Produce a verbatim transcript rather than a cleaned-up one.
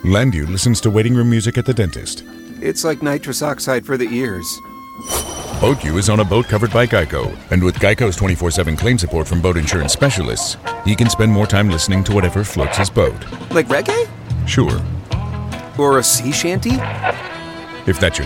Landu listens to waiting room music at the dentist. It's like nitrous oxide for the ears. BoatU is on a boat covered by Geico, and with Geico's twenty-four seven claim support from boat insurance specialists, he can spend more time listening to whatever floats his boat. Like reggae? Sure. Or a sea shanty? If that's your